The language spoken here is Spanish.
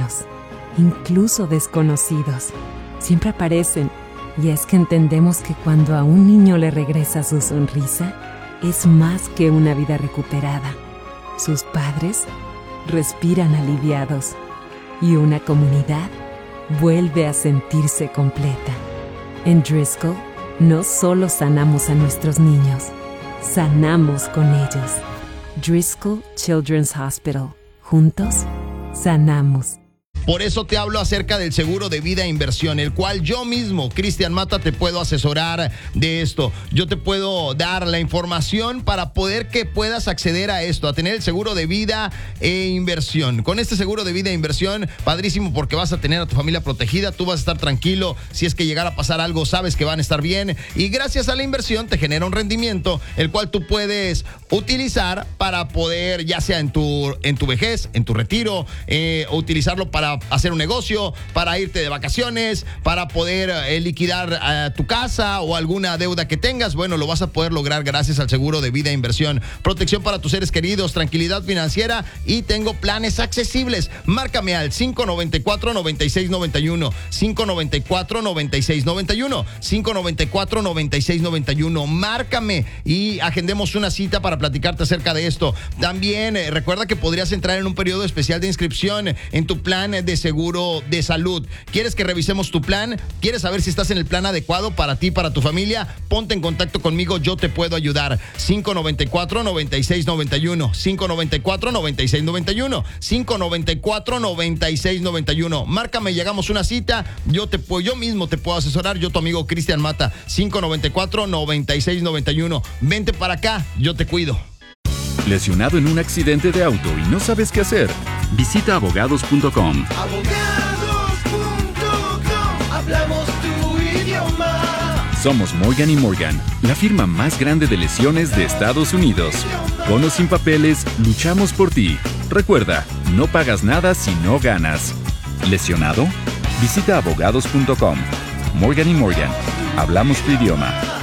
humanos, incluso desconocidos. Siempre aparecen, y es que entendemos que cuando a un niño le regresa su sonrisa, es más que una vida recuperada. Sus padres respiran aliviados y una comunidad vuelve a sentirse completa. En Driscoll, no solo sanamos a nuestros niños, sanamos con ellos. Driscoll Children's Hospital. Juntos, sanamos. Por eso te hablo acerca del seguro de vida e inversión, el cual yo mismo, Cristian Mata, te puedo asesorar de esto. Yo te puedo dar la información para poder que puedas acceder a esto, a tener el seguro de vida e inversión. Con este seguro de vida e inversión, padrísimo, porque vas a tener a tu familia protegida, tú vas a estar tranquilo. Si es que llegara a pasar algo, sabes que van a estar bien. Y gracias a la inversión te genera un rendimiento, el cual tú puedes utilizar para poder, ya sea en tu vejez, en tu retiro, utilizarlo para hacer un negocio, para irte de vacaciones, para poder liquidar tu casa o alguna deuda que tengas. Bueno, lo vas a poder lograr gracias al seguro de vida e inversión. Protección para tus seres queridos, tranquilidad financiera y tengo planes accesibles. Márcame al 594-9691, 594-9691, 594-9691. Márcame y agendemos una cita para platicarte acerca de esto. También recuerda que podrías entrar en un periodo especial de inscripción en tu plan de seguro de salud. ¿Quieres que revisemos tu plan? ¿Quieres saber si estás en el plan adecuado para ti, para tu familia? Ponte en contacto conmigo, yo te puedo ayudar. 594-9691, 594-9691, 594-9691. Márcame, llegamos una cita, yo mismo te puedo asesorar, yo tu amigo Cristian Mata, 594-9691. Vente para acá, yo te cuido. ¿Lesionado en un accidente de auto y no sabes qué hacer? Visita abogados.com. Abogados.com, hablamos tu idioma. Somos Morgan & Morgan, la firma más grande de lesiones de Estados Unidos. Con o sin papeles, luchamos por ti. Recuerda, no pagas nada si no ganas. ¿Lesionado? Visita abogados.com. Morgan & Morgan, hablamos tu idioma.